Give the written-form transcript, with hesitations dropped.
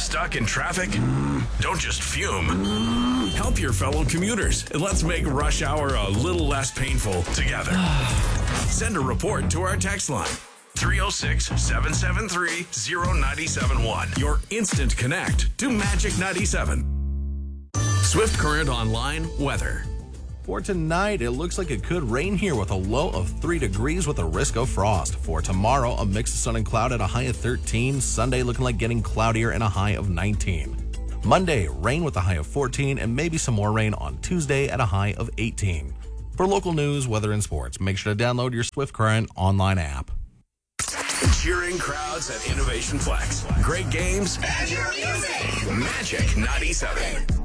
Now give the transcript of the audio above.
Stuck in traffic? Don't just fume. Help your fellow commuters and let's make rush hour a little less painful together. Send a report to our text line. 306-773-0971. Your instant connect to Magic 97. Swift Current Online weather. For tonight, it looks like it could rain here with a low of 3 degrees with a risk of frost. For tomorrow, a mix of sun and cloud at a high of 13. Sunday looking like getting cloudier and a high of 19. Monday, rain with a high of 14 and maybe some more rain on Tuesday at a high of 18. For local news, weather, and sports, make sure to download your Swift Current online app. Cheering crowds at Innovation Flex. Great games and your music. Magic 97.